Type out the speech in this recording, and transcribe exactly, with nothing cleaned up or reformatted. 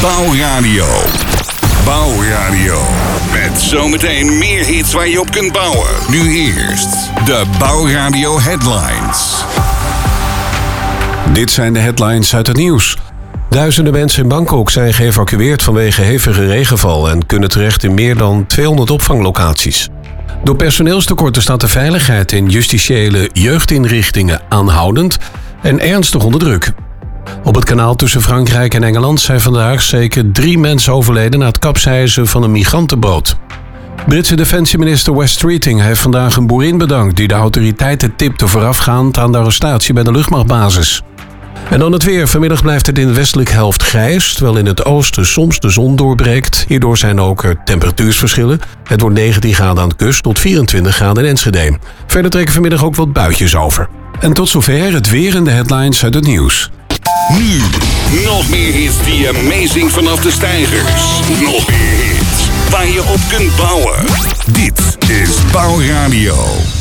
Bouwradio. Bouwradio. Met zometeen meer hits waar je op kunt bouwen. Nu eerst de Bouwradio headlines. Dit zijn de headlines uit het nieuws. Duizenden mensen in Bangkok zijn geëvacueerd vanwege hevige regenval en kunnen terecht in meer dan tweehonderd opvanglocaties. Door personeelstekorten staat de veiligheid in justitiële jeugdinrichtingen aanhoudend en ernstig onder druk. Op het kanaal tussen Frankrijk en Engeland zijn vandaag zeker drie mensen overleden na het kapseizen van een migrantenboot. Britse defensieminister Wes Streeting heeft vandaag een boerin bedankt die de autoriteiten tipte voorafgaand aan de arrestatie bij de luchtmachtbasis. En dan het weer. Vanmiddag blijft het in de westelijke helft grijs, terwijl in het oosten soms de zon doorbreekt. Hierdoor zijn ook er temperatuursverschillen. Het wordt negentien graden aan de kust tot vierentwintig graden in Enschede. Verder trekken vanmiddag ook wat buitjes over. En tot zover het weer en de headlines uit het nieuws. Nu, nog meer hits die amazing vanaf de stijgers. Nog meer hits waar je op kunt bouwen. Dit is Bouwradio.